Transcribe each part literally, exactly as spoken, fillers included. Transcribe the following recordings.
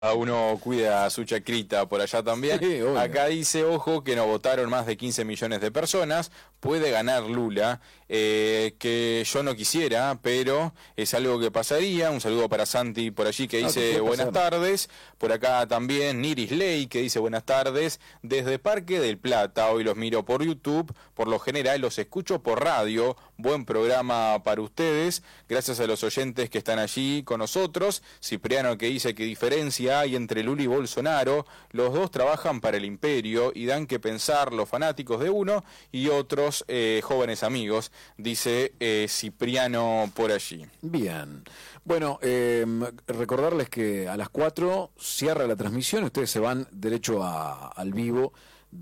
A uno cuida a su chacrita por allá también. Sí, acá dice, ojo, que no votaron más de quince millones de personas. Puede ganar Lula, eh, que yo no quisiera, pero es algo que pasaría. Un saludo para Santi por allí que dice no, buenas tardes. Por acá también Niris Ley que dice buenas tardes. Desde Parque del Plata, hoy los miro por YouTube. Por lo general los escucho por radio. Buen programa para ustedes. Gracias a los oyentes que están allí con nosotros. Cipriano que dice que diferencia hay entre Lula y Bolsonaro, los dos trabajan para el imperio y dan que pensar los fanáticos de uno y otros eh, jóvenes amigos, dice eh, Cipriano por allí. Bien, bueno, eh, recordarles que a las cuatro cierra la transmisión, ustedes se van derecho a, al vivo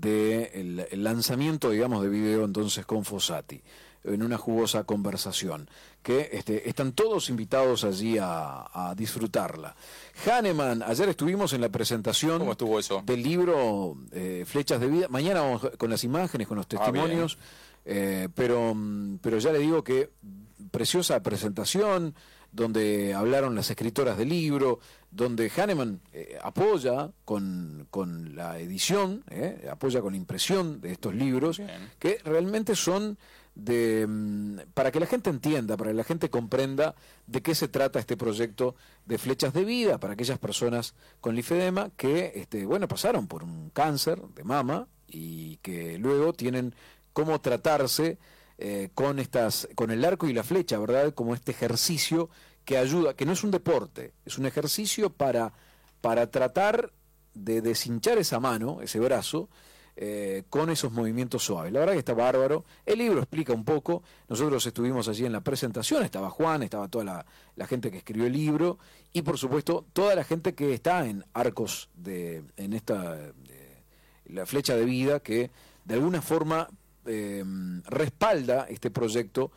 del de el lanzamiento, digamos, de video entonces con Fossati, en una jugosa conversación, que este, están todos invitados allí a, a disfrutarla. Hahnemann, ayer estuvimos en la presentación ¿Cómo estuvo eso? del libro eh, Flechas de Vida, mañana vamos con las imágenes, con los testimonios, ah, eh, pero, pero ya le digo que preciosa presentación, donde hablaron las escritoras del libro, donde Hahnemann eh, apoya con, con la edición, eh, apoya con la impresión de estos libros, bien, que realmente son de para que la gente entienda, para que la gente comprenda de qué se trata este proyecto de Flechas de Vida para aquellas personas con linfedema que este, bueno, pasaron por un cáncer de mama y que luego tienen cómo tratarse eh, con estas con el arco y la flecha, ¿verdad? Como este ejercicio que ayuda, que no es un deporte, es un ejercicio para para tratar de deshinchar esa mano, ese brazo, Eh, con esos movimientos suaves. La verdad que está bárbaro. El libro explica un poco. Nosotros estuvimos allí en la presentación, estaba Juan, estaba toda la, la gente que escribió el libro y por supuesto toda la gente que está en Arcos de, en esta de, la Flecha de Vida, que de alguna forma eh, respalda este proyecto,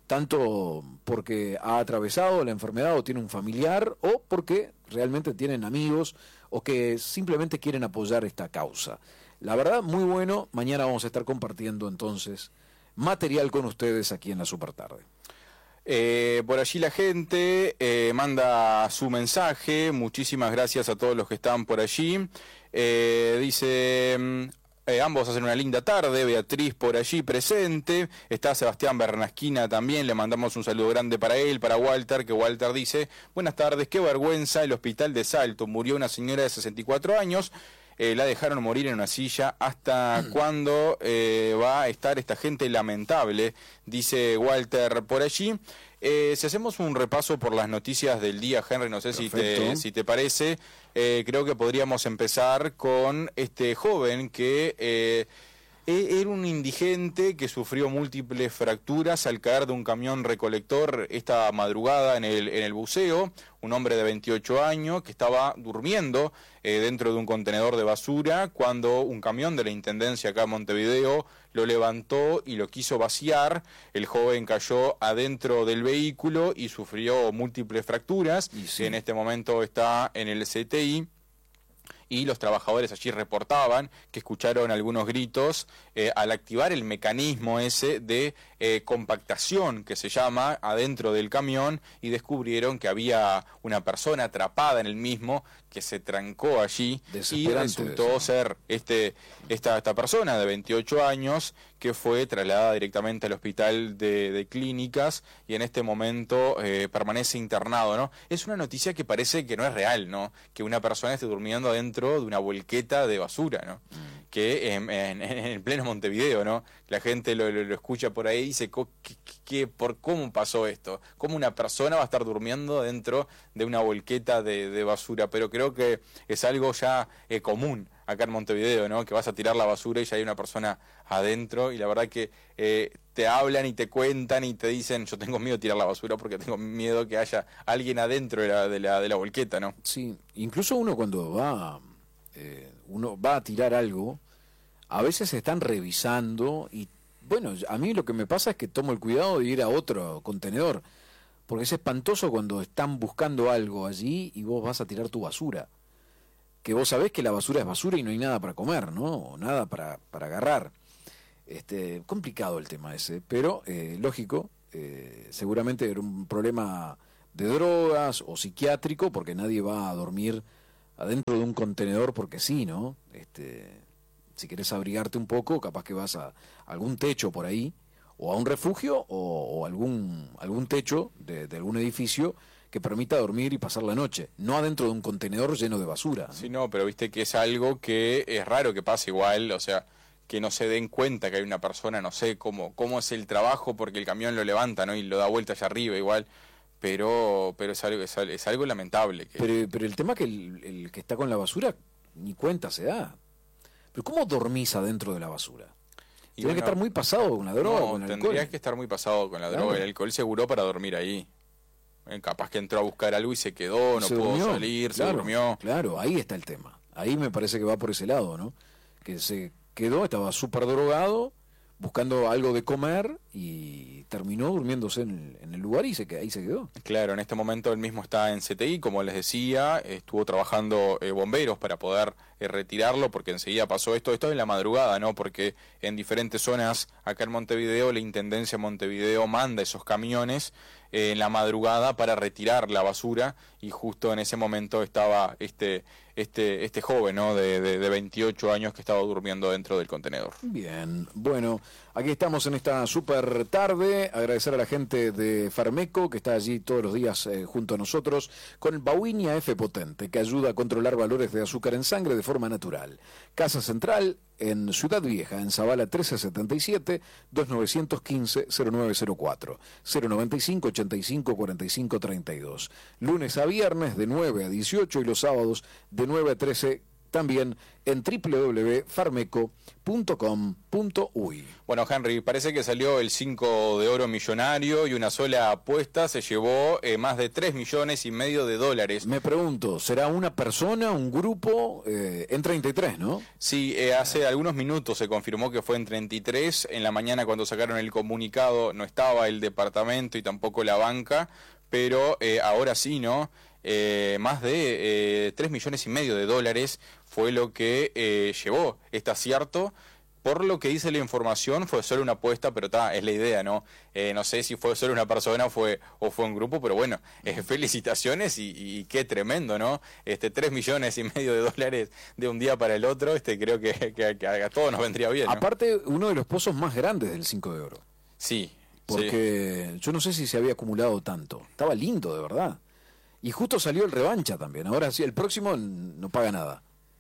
tanto porque ha atravesado la enfermedad o tiene un familiar o porque realmente tienen amigos o que simplemente quieren apoyar esta causa. La verdad, muy bueno. Mañana vamos a estar compartiendo entonces material con ustedes aquí en la Supertarde. Eh, por allí la gente eh, manda su mensaje. Muchísimas gracias a todos los que están por allí. Eh, dice... Eh, ambos hacen una linda tarde, Beatriz por allí presente, está Sebastián Bernasquina también, le mandamos un saludo grande para él, para Walter, que Walter dice, buenas tardes, qué vergüenza, el hospital de Salto, murió una señora de sesenta y cuatro años, eh, la dejaron morir en una silla, ¿hasta cuándo eh, va a estar esta gente lamentable? Dice Walter por allí. Eh, si hacemos un repaso por las noticias del día, Henry, no sé si te, si te parece, eh, creo que podríamos empezar con este joven que eh, era un indigente que sufrió múltiples fracturas al caer de un camión recolector esta madrugada en el, en el buceo, un hombre de veintiocho años que estaba durmiendo eh, dentro de un contenedor de basura cuando un camión de la Intendencia acá en Montevideo lo levantó y lo quiso vaciar. El joven cayó adentro del vehículo y sufrió múltiples fracturas, y sí, en este momento está en el C T I. Y los trabajadores allí reportaban que escucharon algunos gritos eh, al activar el mecanismo ese de eh, compactación que se llama adentro del camión y descubrieron que había una persona atrapada en el mismo que se trancó allí y resultó eso. ser este esta, esta persona de veintiocho años que fue trasladada directamente al hospital de, de clínicas y en este momento eh, permanece internado, ¿no? Es una noticia que parece que no es real, ¿no? Que una persona esté durmiendo adentro de una volqueta de basura, ¿no? Mm. Que en, en, en pleno Montevideo, ¿no? La gente lo, lo, lo escucha por ahí y dice, ¿qué, qué, por ¿cómo pasó esto? ¿Cómo una persona va a estar durmiendo dentro de una volqueta de, de basura? Pero creo que es algo ya eh, común acá en Montevideo, ¿no? Que vas a tirar la basura y ya hay una persona adentro y la verdad que eh, te hablan y te cuentan y te dicen, yo tengo miedo de tirar la basura porque tengo miedo que haya alguien adentro de la, de la, de la volqueta, ¿no? Sí, incluso uno cuando va, eh, uno va a tirar algo, a veces se están revisando y bueno, a mí lo que me pasa es que tomo el cuidado de ir a otro contenedor, porque es espantoso cuando están buscando algo allí y vos vas a tirar tu basura, que vos sabés que la basura es basura y no hay nada para comer, ¿no? O nada para, para agarrar. Este, complicado el tema ese, pero eh, lógico, eh, seguramente era un problema de drogas o psiquiátrico, porque nadie va a dormir adentro de un contenedor porque sí, ¿no? Este, si querés abrigarte un poco, capaz que vas a algún techo por ahí, o a un refugio, o, o algún, algún techo de, de algún edificio que permita dormir y pasar la noche, no adentro de un contenedor lleno de basura, ¿no? Sí, no, pero viste que es algo que es raro que pase igual, o sea, que no se den cuenta que hay una persona, no sé cómo, cómo es el trabajo, porque el camión lo levanta, ¿no? Y lo da vuelta allá arriba igual. Pero, pero es algo, es, algo- es algo lamentable. Que... Pero, pero el tema es que el, el que está con la basura ni cuenta se da. Pero ¿cómo dormís adentro de la basura? Y Tienes que bueno, estar muy pasado con la droga, no, con el tendrías alcohol. que estar muy pasado con la Claro. droga. El alcohol seguro para dormir ahí. Eh, capaz que entró a buscar algo y se quedó, no Se pudo durmió, salir, claro, se durmió. Claro, ahí está el tema. Ahí me parece que va por ese lado, ¿no? Que se quedó, estaba súper drogado, buscando algo de comer y terminó durmiéndose en el, en el lugar y se, que- ahí se quedó. Claro, en este momento él mismo está en C T I, como les decía, estuvo trabajando eh, bomberos para poder eh, retirarlo, porque enseguida pasó esto, esto en la madrugada, ¿no? Porque en diferentes zonas acá en Montevideo, la Intendencia de Montevideo manda esos camiones eh, en la madrugada para retirar la basura, y justo en ese momento estaba este este este joven, ¿no? De, de, de veintiocho años que estaba durmiendo dentro del contenedor. Bien, bueno, aquí estamos en esta super tarde. Agradecer a la gente de Farmeco que está allí todos los días eh, junto a nosotros con el Bauinia F Potente, que ayuda a controlar valores de azúcar en sangre de forma natural. Casa Central en Ciudad Vieja, en Zabala trece setenta y siete, dos nueve uno cinco, cero nueve cero cuatro, cero noventa y cinco, ochenta y cinco, cuarenta y cinco, treinta y dos. Lunes a viernes de nueve a dieciocho y los sábados de nueve a trece, también en doble u doble u doble u punto farmeco punto com punto uy. Bueno, Henry, parece que salió el cinco de oro millonario y una sola apuesta se llevó eh, más de tres millones y medio de dólares. Me pregunto, ¿será una persona, un grupo? Eh, en treinta y tres, ¿no? Sí, eh, hace algunos minutos se confirmó que fue en treinta y tres. En la mañana, cuando sacaron el comunicado, no estaba el departamento y tampoco la banca, pero eh, ahora sí, ¿no? Eh, más de eh, tres millones y medio de dólares fue lo que eh, llevó este acierto. Por lo que dice la información, fue solo una apuesta, pero está, es la idea, ¿no? Eh, no sé si fue solo una persona fue, o fue un grupo, pero bueno, eh, felicitaciones y, y qué tremendo, ¿no? Este, tres millones y medio de dólares de un día para el otro, este, creo que, que, que a todos nos vendría bien, ¿no? Aparte, uno de los pozos más grandes del cinco de oro. Sí. Porque sí. Yo no sé si se había acumulado tanto. Estaba lindo, de verdad. Y justo salió el revancha también. Ahora sí, el próximo no paga nada.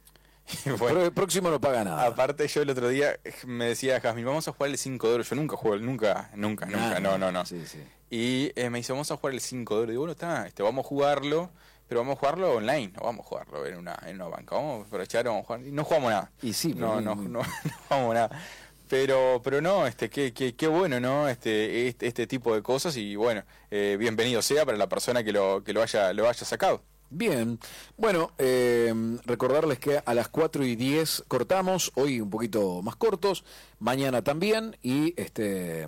Bueno, el próximo no paga nada. Aparte, yo el otro día me decía Jasmine, vamos a jugar el cinco de oro. Yo nunca juego, nunca, nunca, nunca, no, no, no. Sí, sí. Y eh, me dice, vamos a jugar el cinco de oro. Y digo, bueno, está, este, vamos a jugarlo, pero vamos a jugarlo online, no vamos a jugarlo en una, en una banca. Vamos a aprovechar, vamos a jugar. Y no jugamos nada. Y sí, no, muy, no, muy... no, no jugamos nada. Pero, pero no, este, qué, qué, qué bueno, ¿no? Este, este, este tipo de cosas, y bueno, eh, bienvenido sea para la persona que lo, que lo haya, lo haya sacado. Bien, bueno, eh, recordarles que a las cuatro y diez cortamos, hoy un poquito más cortos, mañana también, y este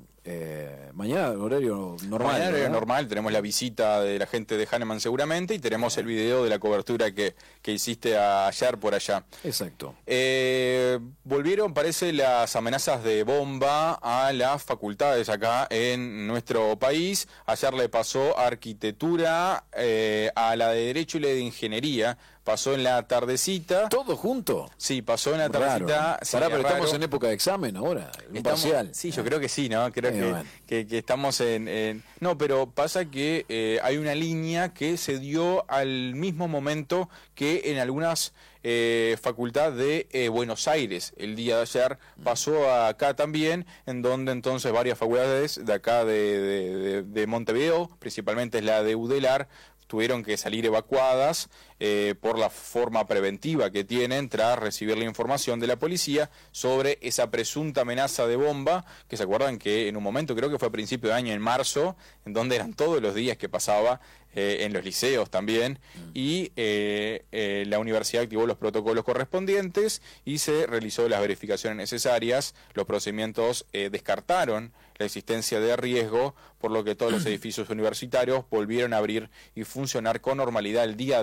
eh, mañana horario normal. Mañana horario ¿verdad? normal, tenemos la visita de la gente de Hahnemann seguramente, y tenemos el video de la cobertura que, que hiciste ayer por allá. Exacto. Eh, volvieron, parece, las amenazas de bomba a las facultades acá en nuestro país. Ayer le pasó a arquitectura, eh, a la de derecho y la de ingeniería. Pasó en la tardecita. ¿Todo junto? Sí, pasó en la Raro, tardecita. ¿no? Sí, Pará, pero raro. estamos en época de examen ahora, un Estamos- parcial. Sí, yo creo que sí, ¿no? Creo Eh, que, bueno. que, que estamos en, en- No, pero pasa que eh, hay una línea que se dio al mismo momento que en algunas eh, facultades de eh, Buenos Aires. El día de ayer pasó acá también, en donde entonces varias facultades de acá de, de, de- de Montevideo, principalmente es la de UDELAR, tuvieron que salir evacuadas eh, por la forma preventiva que tienen tras recibir la información de la policía sobre esa presunta amenaza de bomba, que se acuerdan que en un momento, creo que fue a principio de año, en marzo, en donde eran todos los días que pasaba, eh, en los liceos también, y eh, eh, la universidad activó los protocolos correspondientes y se realizó las verificaciones necesarias. Los procedimientos eh, descartaron la existencia de riesgo, por lo que todos los edificios universitarios volvieron a abrir y funcionar con normalidad el día de hoy.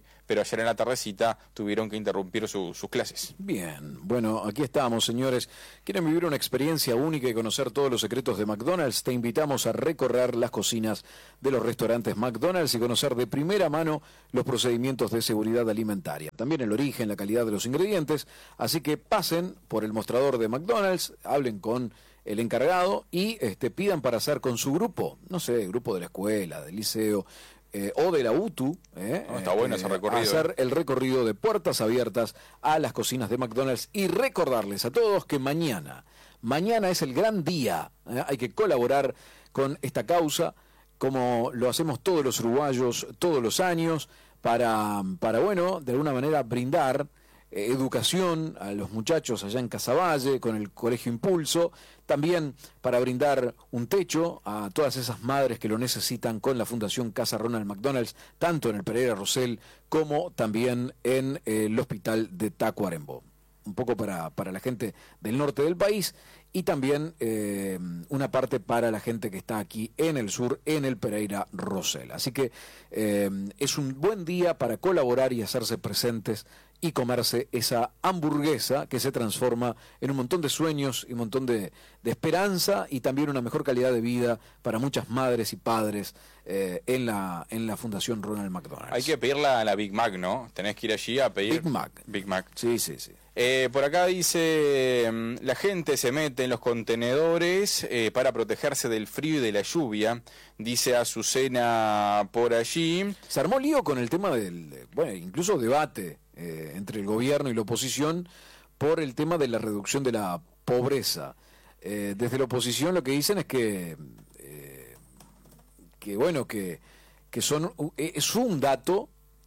pero ayer en la tardecita tuvieron que interrumpir su, sus clases. Bien, bueno, aquí estamos, señores. ¿Quieren vivir una experiencia única y conocer todos los secretos de McDonald's? Te invitamos a recorrer las cocinas de los restaurantes McDonald's y conocer de primera mano los procedimientos de seguridad alimentaria. También el origen, la calidad de los ingredientes. Así que pasen por el mostrador de McDonald's, hablen con el encargado y este, pidan para hacer con su grupo, no sé, grupo de la escuela, del liceo, Eh, o de la U T U, eh, no, está bueno ese recorrido. hacer el recorrido de puertas abiertas a las cocinas de McDonald's y recordarles a todos que mañana, mañana es el gran día, eh, hay que colaborar con esta causa, como lo hacemos todos los uruguayos todos los años, para, para bueno, de alguna manera brindar eh, educación a los muchachos allá en Casaballe, con el Colegio Impulso, también para brindar un techo a todas esas madres que lo necesitan con la Fundación Casa Ronald McDonald's, tanto en el Pereira Rosell como también en eh, el Hospital de Tacuarembó. Un poco para, para la gente del norte del país y también eh, una parte para la gente que está aquí en el sur, en el Pereira Rosell. Así que eh, es un buen día para colaborar y hacerse presentes y comerse esa hamburguesa que se transforma en un montón de sueños y un montón de, de esperanza y también una mejor calidad de vida para muchas madres y padres eh, en la en la Fundación Ronald McDonald. Hay que pedirla a la Big Mac, ¿no? Tenés que ir allí a pedir... Big Mac. Big Mac. Sí, sí, sí. Eh, por acá dice, la gente se mete en los contenedores eh, para protegerse del frío y de la lluvia, dice Azucena por allí. Se armó lío con el tema del, bueno, incluso debate eh, entre el gobierno y la oposición por el tema de la reducción de la pobreza. Eh, desde la oposición lo que dicen es que, eh, que bueno, que, que son es un dato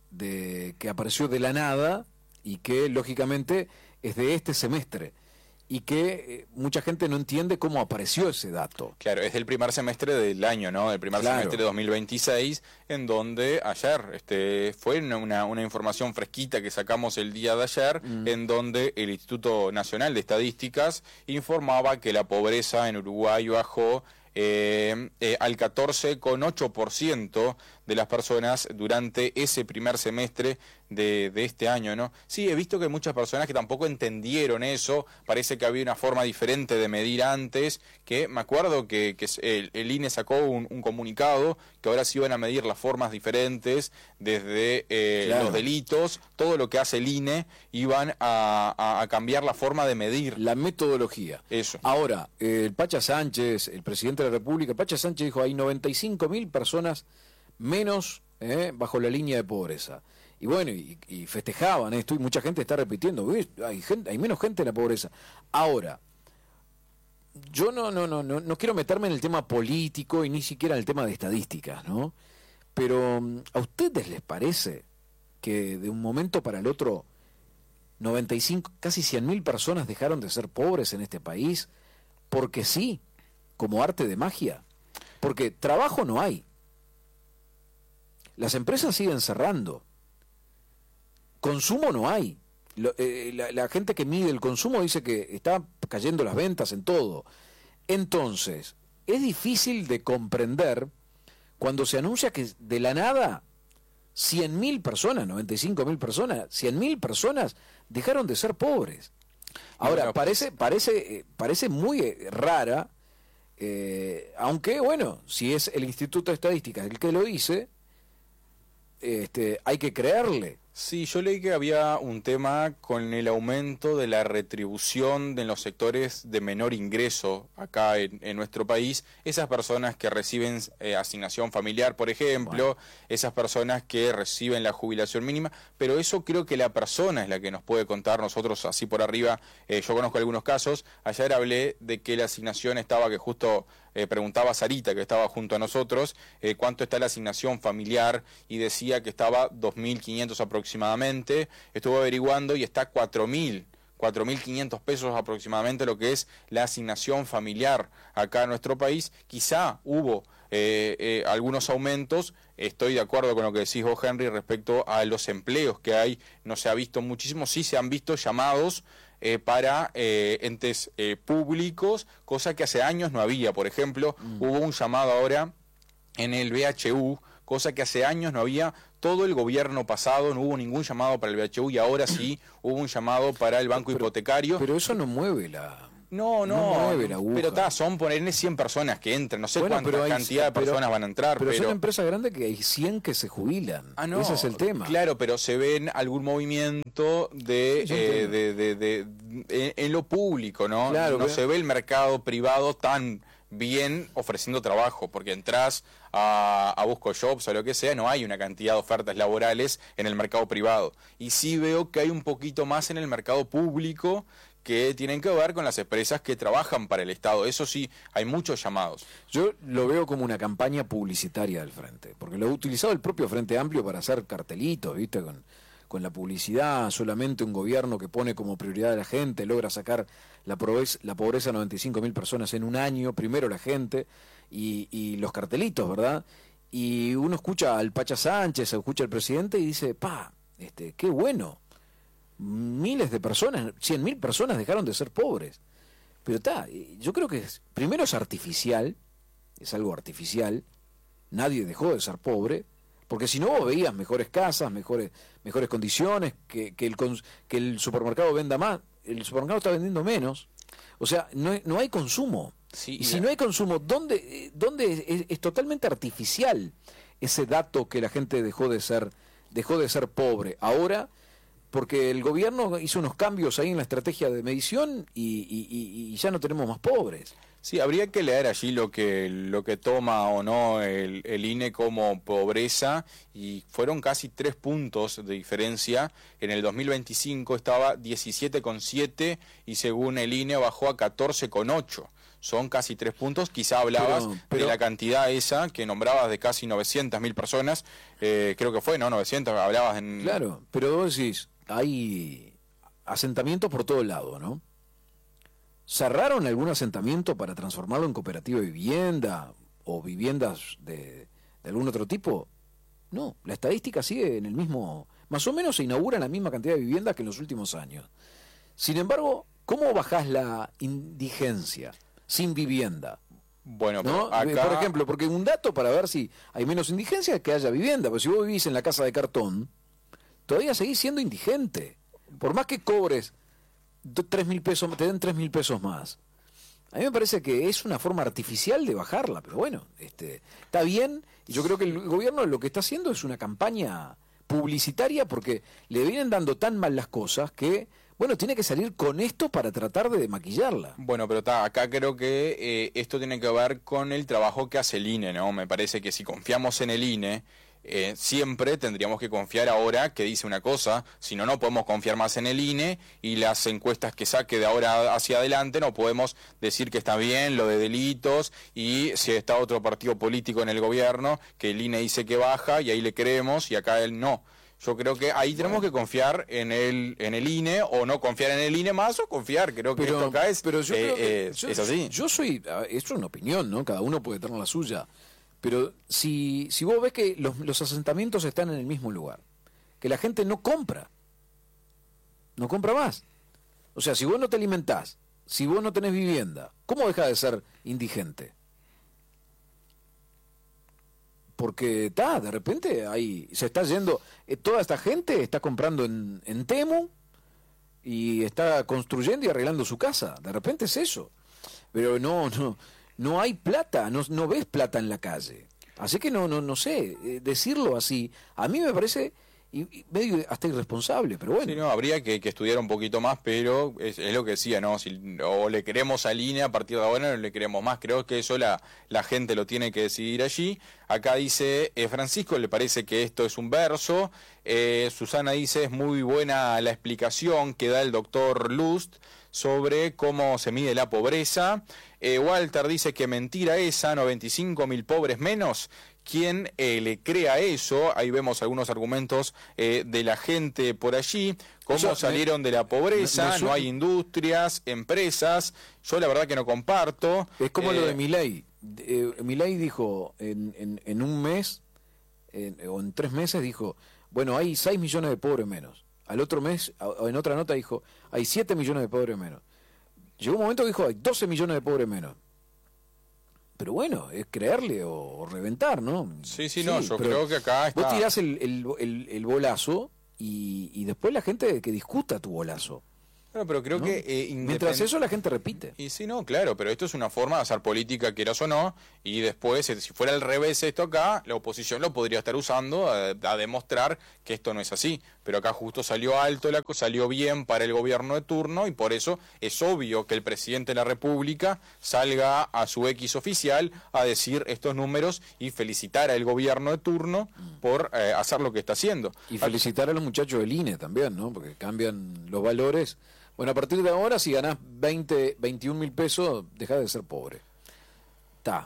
de que apareció de la nada y que lógicamente es de este semestre y que eh, mucha gente no entiende cómo apareció ese dato. Claro, es del primer semestre del año, ¿no? El primer Claro. semestre de dos mil veintiséis, en donde ayer este, fue una, una información fresquita que sacamos el día de ayer, mm. en donde el Instituto Nacional de Estadísticas informaba que la pobreza en Uruguay bajó Eh, eh, al catorce coma ocho por ciento de las personas durante ese primer semestre de, de este año, ¿no? Sí, he visto que hay muchas personas que tampoco entendieron eso, parece que había una forma diferente de medir antes, que me acuerdo que, que el, el I N E sacó un, un comunicado que ahora se iban a medir las formas diferentes, desde eh, claro. los delitos, todo lo que hace el I N E, iban a, a, a cambiar la forma de medir. La metodología. Eso. Ahora, eh, el Pacha Sánchez, el presidente de la República, Pacha Sánchez dijo, hay noventa y cinco mil personas menos eh, bajo la línea de pobreza. Y bueno, y, y festejaban esto, y mucha gente está repitiendo, ¿ves? Hay, gente, hay menos gente en la pobreza. Ahora, yo no, no, no, no, no quiero meterme en el tema político y ni siquiera en el tema de estadísticas, ¿no? Pero, ¿a ustedes les parece que de un momento para el otro noventa y cinco, casi cien mil personas dejaron de ser pobres en este país? Porque sí, como arte de magia. Porque trabajo no hay. Las empresas siguen cerrando. Consumo no hay. Lo, eh, la, la gente que mide el consumo dice que está cayendo las ventas en todo. Entonces, es difícil de comprender cuando se anuncia que de la nada cien mil personas, noventa y cinco mil personas, cien mil personas dejaron de ser pobres. Ahora, bueno, parece, parece, parece muy rara, eh, aunque, bueno, si es el Instituto de Estadística el que lo dice, este, hay que creerle. Sí, yo leí que había un tema con el aumento de la retribución de los sectores de menor ingreso acá en, en nuestro país, esas personas que reciben eh, asignación familiar, por ejemplo, bueno. esas personas que reciben la jubilación mínima, pero eso creo que la persona es la que nos puede contar. Nosotros así por arriba, eh, yo conozco algunos casos. Ayer hablé de que la asignación estaba, que justo eh, preguntaba Sarita, que estaba junto a nosotros, eh, cuánto está la asignación familiar, y decía que estaba dos mil quinientos aproximadamente. aproximadamente, estuve averiguando y está cuatro mil, cuatro mil quinientos pesos aproximadamente lo que es la asignación familiar acá en nuestro país. Quizá hubo eh, eh, algunos aumentos, estoy de acuerdo con lo que decís vos, Henry, respecto a los empleos que hay, no se ha visto muchísimo, sí se han visto llamados eh, para eh, entes eh, públicos, cosa que hace años no había. Por ejemplo, mm. hubo un llamado ahora en el B H U, cosa que hace años no había. todo el gobierno pasado no hubo ningún llamado para el B H U y ahora sí hubo un llamado para el banco pero, hipotecario. Pero eso no mueve la... No, no, no mueve la aguja. Pero está, son ponerle cien personas que entran, no sé bueno, cuánta hay, cantidad de pero, personas van a entrar. Pero, pero son empresas grandes que hay cien que se jubilan, ah, no, ese es el tema. Claro, pero se ven algún movimiento de, sí, eh, de, de, de, de en, en lo público, ¿no? Claro, no pero... se ve el mercado privado tan bien ofreciendo trabajo, porque entras a, a Busco Jobs o lo que sea, no hay una cantidad de ofertas laborales en el mercado privado. Y sí veo que hay un poquito más en el mercado público que tienen que ver con las empresas que trabajan para el Estado. Eso sí, hay muchos llamados. Yo lo veo como una campaña publicitaria del Frente, porque lo ha utilizado el propio Frente Amplio para hacer cartelitos, ¿viste? Con, con la publicidad, solamente un gobierno que pone como prioridad a la gente, logra sacar la pobreza, la pobreza a noventa y cinco mil personas en un año, primero la gente, y, y los cartelitos, ¿verdad? Y uno escucha al Pacha Sánchez, escucha al presidente y dice, pa, este, qué bueno. Miles de personas, cien mil personas dejaron de ser pobres. Pero está, yo creo que es, primero es artificial, es algo artificial, nadie dejó de ser pobre, porque si no vos veías mejores casas, mejores, mejores condiciones, que, que, el, que el supermercado venda más, el supermercado está vendiendo menos, o sea, no, no hay consumo. Sí, y si no hay consumo, ¿dónde, dónde es, es totalmente artificial ese dato que la gente dejó de ser, dejó de ser pobre? Ahora... porque el gobierno hizo unos cambios ahí en la estrategia de medición y, y, y ya no tenemos más pobres. Sí, habría que leer allí lo que lo que toma o no el, el I N E como pobreza, y fueron casi tres puntos de diferencia. En el dos mil veinticinco estaba diecisiete coma siete y según el I N E bajó a catorce coma ocho. Son casi tres puntos. Quizá hablabas pero, pero, de la cantidad esa que nombrabas de casi novecientas mil personas, eh, creo que fue, ¿no? novecientas, hablabas en... Claro, pero vos decís, hay asentamientos por todo lado, ¿no? ¿Cerraron algún asentamiento para transformarlo en cooperativa de vivienda o viviendas de, de algún otro tipo? No, la estadística sigue en el mismo... Más o menos se inaugura la misma cantidad de viviendas que en los últimos años. Sin embargo, ¿cómo bajás la indigencia sin vivienda? Bueno, ¿no? pero acá... Por ejemplo, porque un dato para ver si hay menos indigencia es que haya vivienda. Porque si vos vivís en la casa de cartón, todavía seguís siendo indigente. Por más que cobres tres mil pesos, te den tres mil pesos más. A mí me parece que es una forma artificial de bajarla, pero bueno, este, está bien. Y yo creo que el gobierno lo que está haciendo es una campaña publicitaria porque le vienen dando tan mal las cosas que, bueno, tiene que salir con esto para tratar de maquillarla. Bueno, pero está, acá creo que eh, esto tiene que ver con el trabajo que hace el I N E, ¿no? Me parece que si confiamos en el I N E, Eh, siempre tendríamos que confiar ahora que dice una cosa, si no, no podemos confiar más en el I N E, y las encuestas que saque de ahora hacia adelante no podemos decir que está bien lo de delitos, y si está otro partido político en el gobierno que el I N E dice que baja y ahí le creemos y acá él no. Yo creo que ahí tenemos que confiar en el en el I N E, o no confiar en el I N E más, o confiar, creo que pero, esto acá es, pero yo eh, creo que, eh, yo, es así. Yo soy, esto es una opinión, ¿no? Cada uno puede tener la suya. Pero si, si vos ves que los, los asentamientos están en el mismo lugar, que la gente no compra, no compra más. O sea, si vos no te alimentás, si vos no tenés vivienda, ¿cómo deja de ser indigente? Porque está, de repente ahí se está yendo, eh, toda esta gente está comprando en, en Temu y está construyendo y arreglando su casa. De repente es eso. Pero no, no. No hay plata, no, no ves plata en la calle. Así que no, no, no sé, eh, decirlo así, a mí me parece y, y medio hasta irresponsable, pero bueno. Sí, no, habría que, que estudiar un poquito más, pero es, es lo que decía, ¿no? Si o le queremos a línea a partir de ahora, no le queremos más. Creo que eso la, la gente lo tiene que decidir allí. Acá dice, eh, Francisco le parece que esto es un verso. Eh, Susana dice, es muy buena la explicación que da el doctor Lust sobre cómo se mide la pobreza. Eh, Walter dice que mentira esa, noventa y cinco mil pobres menos. ¿Quién eh, le crea eso? Ahí vemos algunos argumentos eh, de la gente por allí. ¿Cómo Eso, salieron me, de la pobreza? me, me no hay industrias, empresas. Yo la verdad que no comparto. Es como eh, lo de Milei. Eh, Milei dijo en, en, en un mes en, o en tres meses dijo, bueno, hay seis millones de pobres menos. Al otro mes, o en otra nota dijo, hay siete millones de pobres menos. Llegó un momento que dijo, hay doce millones de pobres menos. pero bueno, es creerle o, o reventar, ¿no? Sí, sí, sí, no, yo creo que acá está... Vos tirás el, el, el, el bolazo y, y después la gente que discuta tu bolazo. Bueno, pero creo ¿no? que... Eh, independ... Mientras eso la gente repite. Y sí, no, claro, pero esto es una forma de hacer política, quieras o no, y después, si fuera al revés esto acá, la oposición lo podría estar usando a, a demostrar que esto no es así. Pero acá justo salió alto, la salió bien para el gobierno de turno, y por eso es obvio que el presidente de la República salga a su X oficial a decir estos números y felicitar al gobierno de turno por eh, hacer lo que está haciendo. Y felicitar a los muchachos del I N E también, ¿no? Porque cambian los valores. Bueno, a partir de ahora, si ganás veinte, veintiún mil pesos, dejás de ser pobre. Está.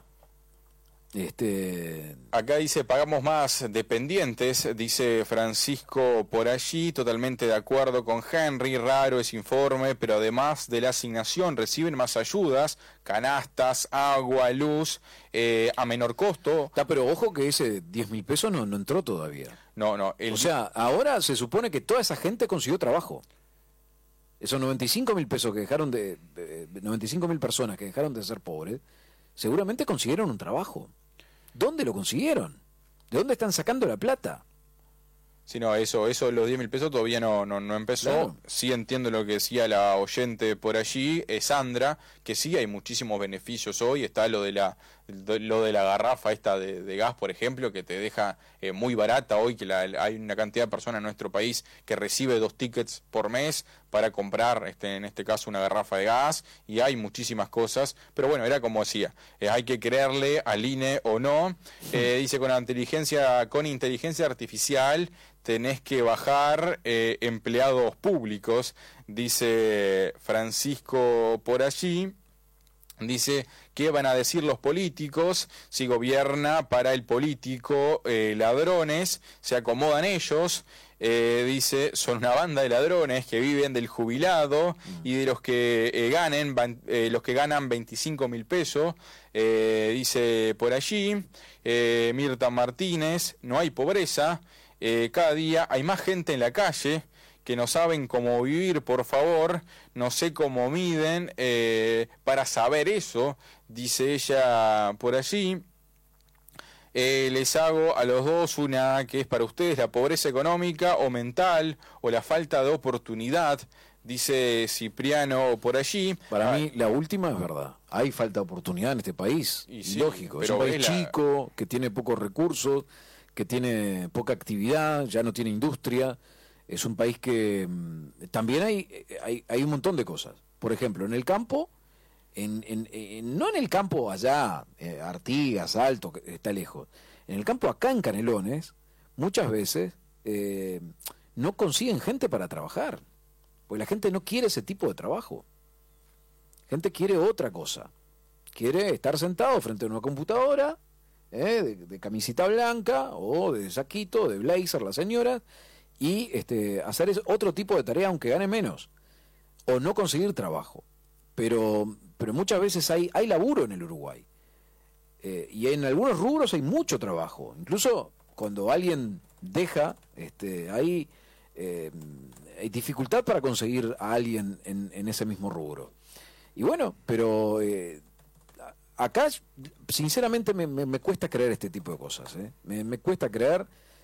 Este... Acá dice, pagamos más dependientes, dice Francisco por allí, totalmente de acuerdo con Henry, raro ese informe, pero además de la asignación reciben más ayudas, canastas, agua, luz, eh, a menor costo. Está, pero ojo que ese diez mil pesos no, no entró todavía. No, no. El... O sea, ahora se supone que toda esa gente consiguió trabajo. Esos noventa y cinco mil pesos que dejaron de, de, de noventa y cinco mil personas que dejaron de ser pobres, seguramente consiguieron un trabajo. ¿Dónde lo consiguieron? ¿De dónde están sacando la plata? Sí, no, eso, eso, los diez mil pesos todavía no, no, no empezó. Claro. Sí entiendo lo que decía la oyente por allí, es Sandra, que sí hay muchísimos beneficios hoy. Está lo de la, lo de la garrafa esta de, de gas, por ejemplo, que te deja eh, muy barata hoy, que la, hay una cantidad de personas en nuestro país que recibe dos tickets por mes para comprar, este, en este caso, una garrafa de gas, y hay muchísimas cosas. Pero bueno, era como decía, eh, hay que creerle al I N E o no. Eh, dice, con la inteligencia, con inteligencia artificial tenés que bajar eh, empleados públicos, dice Francisco por allí. Dice, ¿qué van a decir los políticos si gobierna para el político eh, ladrones? Se acomodan ellos. Eh, dice, son una banda de ladrones que viven del jubilado y de los que eh, ganen, van, eh, los que ganan veinticinco mil pesos. Eh, dice por allí, eh, Mirta Martínez, no hay pobreza. Eh, cada día hay más gente en la calle que no saben cómo vivir, por favor, no sé cómo miden eh, para saber eso, dice ella por allí. Eh, les hago a los dos una que es para ustedes, la pobreza económica o mental o la falta de oportunidad, dice Cipriano por allí. Para ah, mí la última es verdad, hay falta de oportunidad en este país, y sí, lógico, es pero un país es la... chico, que tiene pocos recursos, que tiene poca actividad, ya no tiene industria. Es un país que mmm, también hay, hay hay un montón de cosas. Por ejemplo, en el campo, en, en, en, no en el campo allá, eh, Artigas, Alto, que está lejos. En el campo acá en Canelones, muchas veces eh, no consiguen gente para trabajar. Porque la gente no quiere ese tipo de trabajo. La gente quiere otra cosa. Quiere estar sentado frente a una computadora, eh, de, de camisita blanca o de saquito, de blazer, la señora, y este, hacer otro tipo de tarea aunque gane menos, o no conseguir trabajo. Pero, pero muchas veces hay, hay laburo en el Uruguay. Eh, y en algunos rubros hay mucho trabajo. Incluso cuando alguien deja, este, hay, eh, hay dificultad para conseguir a alguien en, en ese mismo rubro. Y bueno, pero eh, acá sinceramente me, me, me cuesta creer este tipo de cosas. ¿eh? Me, me cuesta creer...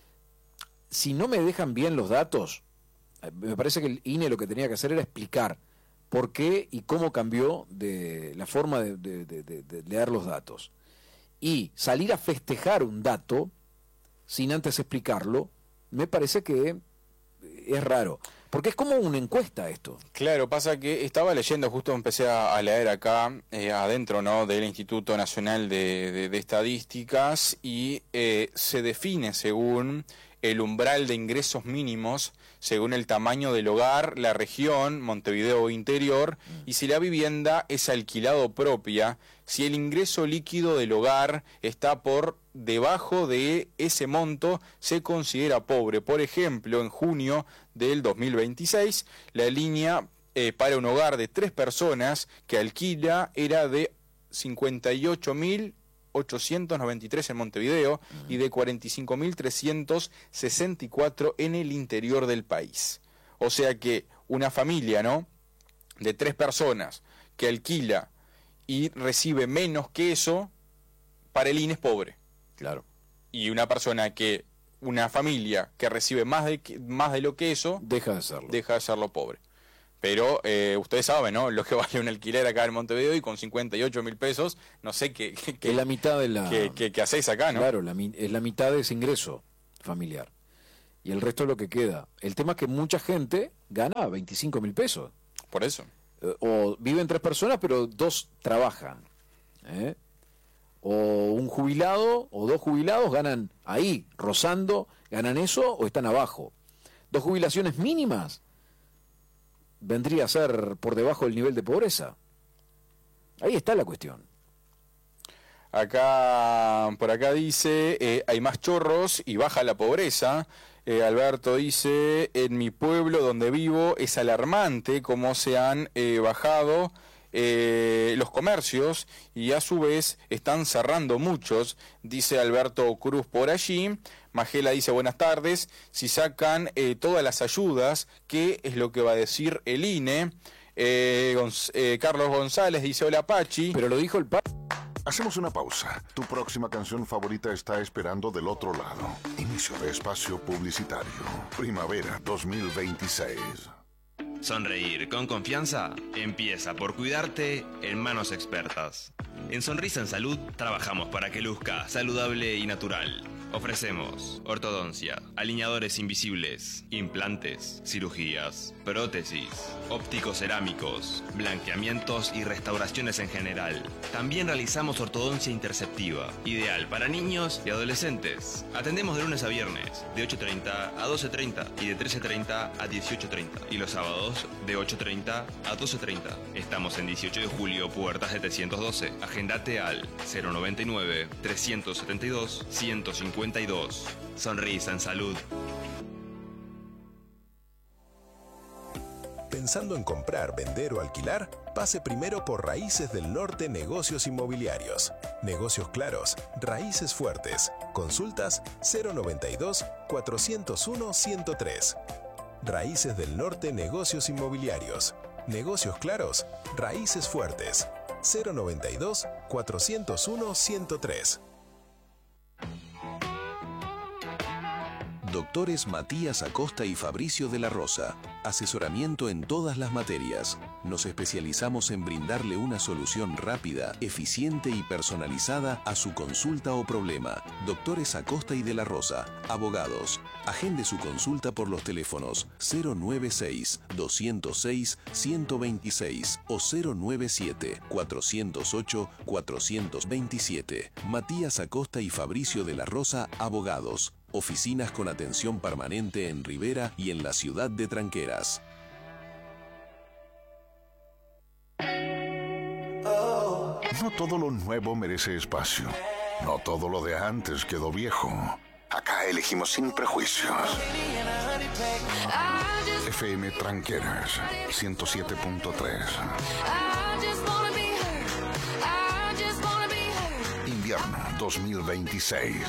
Si no me dejan bien los datos, me parece que el I N E lo que tenía que hacer era explicar por qué y cómo cambió de la forma de, de, de, de, de leer los datos. Y salir a festejar un dato sin antes explicarlo, me parece que es raro. Porque es como una encuesta esto. Claro, pasa que estaba leyendo, justo empecé a, a leer acá, eh, adentro, ¿no?, del Instituto Nacional de, de, de Estadísticas, y eh, se define según el umbral de ingresos mínimos, según el tamaño del hogar, la región, Montevideo interior, y si la vivienda es alquilado propia, si el ingreso líquido del hogar está por debajo de ese monto, se considera pobre. Por ejemplo, en junio del dos mil veintiséis, la línea eh, para un hogar de tres personas que alquila era de cincuenta y ocho mil ochocientos noventa y tres en Montevideo uh-huh. y de cuarenta y cinco mil trescientos sesenta y cuatro en el interior del país. O sea que una familia, ¿no?, de tres personas que alquila y recibe menos que eso, para el I N E es pobre. Claro. Y una persona que, una familia que recibe más de, más de lo que eso, deja de serlo. Deja de serlo pobre. Pero eh, ustedes saben, ¿no? Lo que vale un alquiler acá en Montevideo, y con cincuenta y ocho mil pesos, no sé qué... qué, qué es la mitad de la... qué, qué, qué hacéis acá, ¿no? Claro, la, es la mitad de ese ingreso familiar. Y el resto es lo que queda. El tema es que mucha gente gana veinticinco mil pesos. Por eso. Eh, o viven tres personas, pero dos trabajan. ¿eh? O un jubilado o dos jubilados ganan ahí, rozando, ganan eso o están abajo. Dos jubilaciones mínimas vendría a ser por debajo del nivel de pobreza. Ahí está la cuestión. Acá, por acá dice, eh, hay más chorros y baja la pobreza. Eh, Alberto dice, en mi pueblo donde vivo es alarmante cómo se han eh, bajado eh, los comercios y a su vez están cerrando muchos, dice Alberto Cruz por allí. Magela dice, buenas tardes, si sacan eh, todas las ayudas, ¿qué es lo que va a decir el I N E? Eh, Gonz eh, Carlos González dice, hola Pachi. Pero lo dijo el Pachi. Hacemos una pausa. Tu próxima canción favorita está esperando del otro lado. Inicio de espacio publicitario. Primavera dos mil veintiséis. Sonreír con confianza empieza por cuidarte en manos expertas. En Sonrisa en Salud trabajamos para que luzca saludable y natural. Ofrecemos ortodoncia, alineadores invisibles, implantes, cirugías, prótesis, ópticos cerámicos, blanqueamientos y restauraciones en general. También realizamos ortodoncia interceptiva, ideal para niños y adolescentes. Atendemos de lunes a viernes, de ocho treinta a doce treinta y de trece treinta a dieciocho treinta. Y los sábados, de ocho treinta a doce treinta. Estamos en dieciocho de julio, puerta setecientos doce. Agendate al cero noventa y nueve, trescientos setenta y dos, ciento cincuenta y dos. Sonrisa en Salud. Pensando en comprar, vender o alquilar, pase primero por Raíces del Norte Negocios Inmobiliarios. Negocios claros, raíces fuertes. Consultas cero noventa y dos, cuatrocientos uno, ciento tres. Raíces del Norte Negocios Inmobiliarios. Negocios claros, raíces fuertes. cero noventa y dos, cuatrocientos uno, ciento tres. Doctores Matías Acosta y Fabricio de la Rosa. Asesoramiento en todas las materias. Nos especializamos en brindarle una solución rápida, eficiente y personalizada a su consulta o problema. Doctores Acosta y de la Rosa. Abogados. Agende su consulta por los teléfonos cero nueve seis, doscientos seis, ciento veintiséis o cero nueve siete, cuatrocientos ocho, cuatrocientos veintisiete. Matías Acosta y Fabricio de la Rosa, abogados. Oficinas con atención permanente en Rivera y en la ciudad de Tranqueras. No todo lo nuevo merece espacio. No todo lo de antes quedó viejo. Acá elegimos sin prejuicios. F M Tranqueras ciento siete punto tres. Invierno dos mil veintiséis.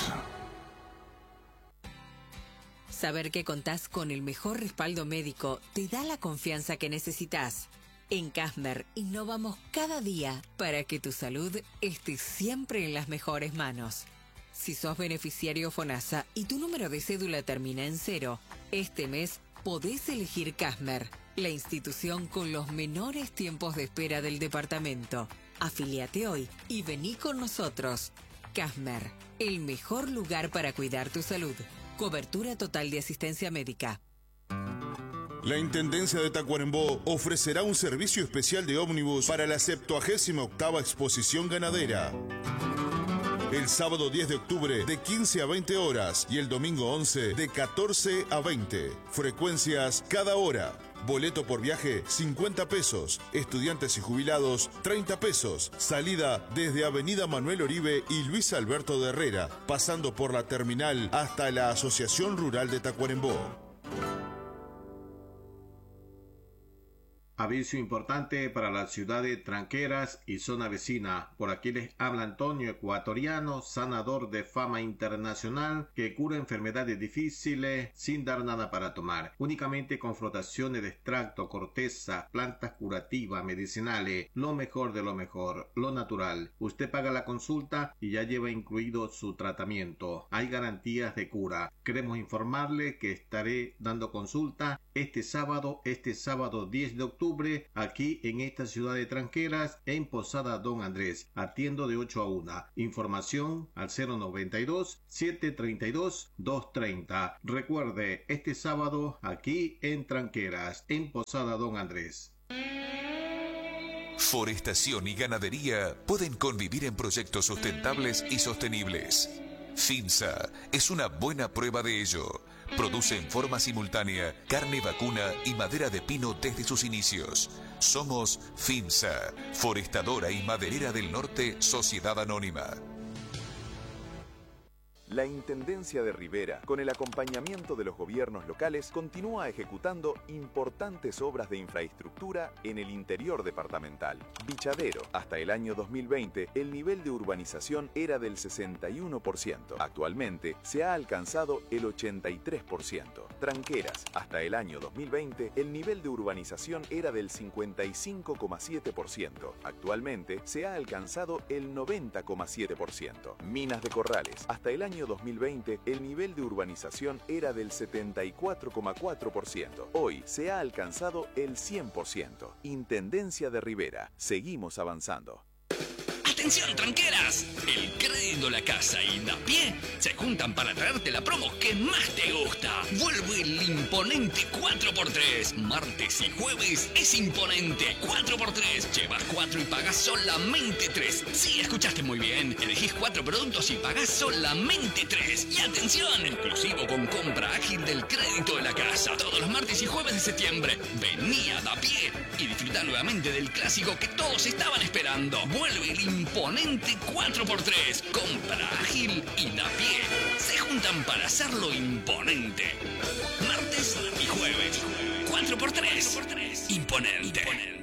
Saber que contás con el mejor respaldo médico te da la confianza que necesitas. En Casmer innovamos cada día para que tu salud esté siempre en las mejores manos. Si sos beneficiario FONASA y tu número de cédula termina en cero, este mes podés elegir Casmer, la institución con los menores tiempos de espera del departamento. Afíliate hoy y vení con nosotros. Casmer, el mejor lugar para cuidar tu salud. Cobertura total de asistencia médica. La Intendencia de Tacuarembó ofrecerá un servicio especial de ómnibus para la septuagésima octava exposición ganadera. El sábado diez de octubre de quince a veinte horas y el domingo once de catorce a veinte. Frecuencias cada hora. Boleto por viaje cincuenta pesos. Estudiantes y jubilados treinta pesos. Salida desde Avenida Manuel Oribe y Luis Alberto de Herrera, pasando por la terminal hasta la Asociación Rural de Tacuarembó. Aviso importante para la ciudad de Tranqueras y zona vecina. Por aquí les habla Antonio, ecuatoriano, sanador de fama internacional, que cura enfermedades difíciles sin dar nada para tomar. Únicamente con frotaciones de extracto, corteza, plantas curativas, medicinales, lo mejor de lo mejor, lo natural. Usted paga la consulta y ya lleva incluido su tratamiento. Hay garantías de cura. Queremos informarle que estaré dando consulta este sábado, este sábado diez de octubre, aquí en esta ciudad de Tranqueras, en Posada Don Andrés. Atiendo de ocho a una. Información al cero noventa y dos, setecientos treinta y dos, doscientos treinta. Recuerde, este sábado aquí en Tranqueras, en Posada Don Andrés. Forestación y ganadería pueden convivir en proyectos sustentables y sostenibles. FINSA es una buena prueba de ello. Produce en forma simultánea carne vacuna y madera de pino desde sus inicios. Somos FINSA, Forestadora y Maderera del Norte, Sociedad Anónima. La Intendencia de Rivera, con el acompañamiento de los gobiernos locales, continúa ejecutando importantes obras de infraestructura en el interior departamental. Bichadero, hasta el año dos mil veinte, el nivel de urbanización era del sesenta y uno por ciento. Actualmente se ha alcanzado el ochenta y tres por ciento. Tranqueras, hasta el año dos mil veinte, el nivel de urbanización era del cincuenta y cinco coma siete por ciento. Actualmente se ha alcanzado el noventa coma siete por ciento. Minas de Corrales, hasta el año dos mil veinte, el nivel de urbanización era del setenta y cuatro coma cuatro por ciento. Hoy se ha alcanzado el cien por ciento. Intendencia de Rivera. Seguimos avanzando. ¡Atención, tranqueras! El crédito, la casa y Dapié se juntan para traerte la promo que más te gusta. Vuelve el imponente cuatro por tres. Martes y jueves es imponente cuatro por tres. Llevas cuatro y pagas solamente tres. Sí, escuchaste muy bien. Elegís cuatro productos y pagás solamente tres. Y atención, inclusivo con compra ágil del crédito de la casa. Todos los martes y jueves de septiembre. Vení a Dapié y disfruta nuevamente del clásico que todos estaban esperando. Vuelve el imponente cuatro por tres. Compra ágil y Dapié se juntan para hacerlo imponente. Martes y jueves. cuatro por tres. Imponente.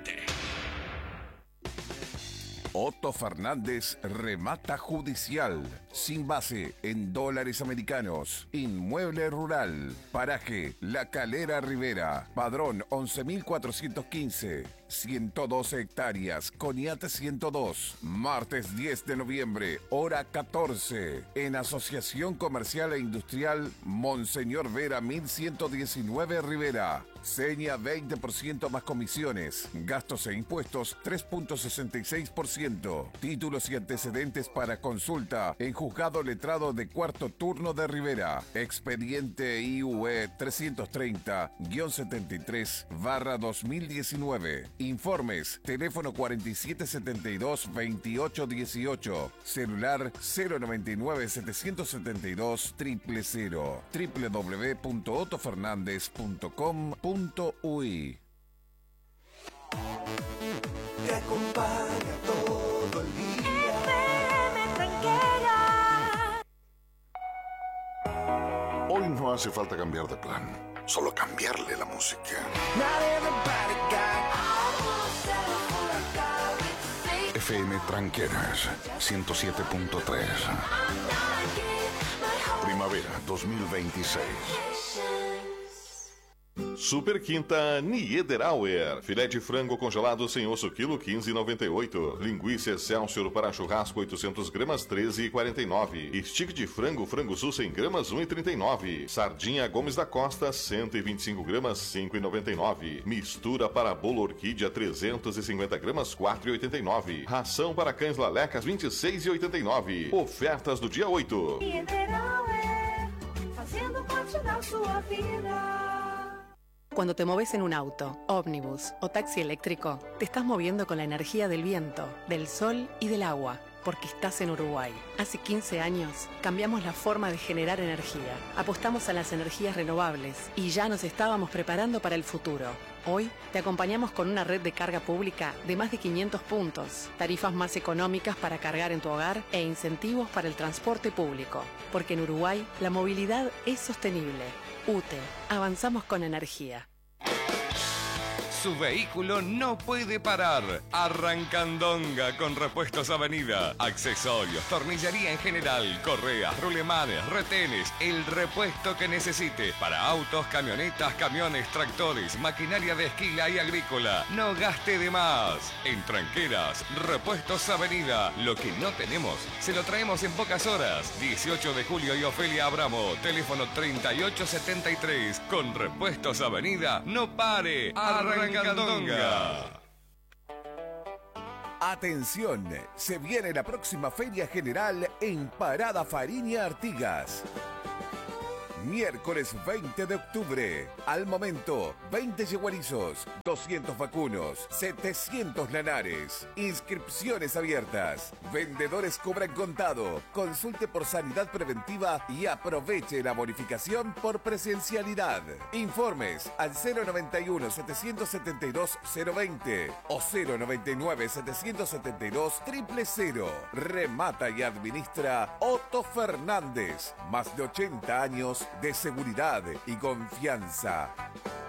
Otto Fernández Remata Judicial, sin base en dólares americanos. Inmueble rural, paraje La Calera Rivera, padrón once mil cuatrocientos quince, ciento doce hectáreas, Coniate ciento dos. Martes diez de noviembre, hora catorce, en Asociación Comercial e Industrial Monseñor Vera mil ciento diecinueve Rivera. Seña veinte por ciento más comisiones. Gastos e impuestos tres punto sesenta y seis por ciento. Títulos y antecedentes para consulta en Juzgado Letrado de Cuarto Turno de Rivera. Expediente I U E trescientos treinta guión setenta y tres barra dos mil diecinueve. Informes, teléfono cuarenta y siete setenta y dos veintiocho dieciocho. Celular cero noventa y nueve setecientos setenta y dos cero cero cero. doble u doble u doble u punto otto fernández punto com punto u i. Te acompaña todo el día. F M Tranquera. Hoy no hace falta cambiar de plan, solo cambiarle la música. F M Tranqueras ciento siete punto tres. Primavera dos mil veintiséis. Super Quinta Niederauer. Filé de frango congelado sem osso quilo quinze e noventa e oito. Linguiça Excelsior para churrasco oitocentos gramas treze e quarenta e nove. Stick de frango frango sul cem gramas um e trinta e nove. Sardinha Gomes da Costa cento e vinte e cinco gramas cinco e noventa e nove. Mistura para bolo orquídea trezentos e cinquenta gramas quatro e oitenta e nove. Ração para cães lalecas vinte e seis e oitenta e nove. Ofertas do dia oito. Niederauer, fazendo parte da sua vida. Cuando te moves en un auto, ómnibus o taxi eléctrico, te estás moviendo con la energía del viento, del sol y del agua, porque estás en Uruguay. Hace quince años cambiamos la forma de generar energía, apostamos a las energías renovables y ya nos estábamos preparando para el futuro. Hoy te acompañamos con una red de carga pública de más de quinientos puntos, tarifas más económicas para cargar en tu hogar e incentivos para el transporte público, porque en Uruguay la movilidad es sostenible. U T E, avanzamos con energía. su vehículo no puede parar. Arrancandonga con Repuestos Avenida. Accesorios, tornillería en general, correas, rulemanes, retenes, el repuesto que necesite para autos, camionetas, camiones, tractores, maquinaria de esquila y agrícola. No gaste de más. En Tranqueras, Repuestos Avenida. Lo que no tenemos, se lo traemos en pocas horas. dieciocho de julio y Ofelia Abramo. Teléfono treinta y ocho setenta y tres. Con Repuestos Avenida, no pare. Arrancandonga. Atención, se viene la próxima Feria General en Parada Fariña Artigas. Miércoles veinte de octubre. Al momento, veinte yeguarizos, doscientos vacunos, setecientos lanares. Inscripciones abiertas. Vendedores cobran contado. Consulte por sanidad preventiva y aproveche la bonificación por presencialidad. Informes al cero noventa y uno, setecientos setenta y dos, cero veinte o cero noventa y nueve, setecientos setenta y dos, cero cero cero. Remata y administra Otto Fernández. Más de ochenta años de seguridad y confianza.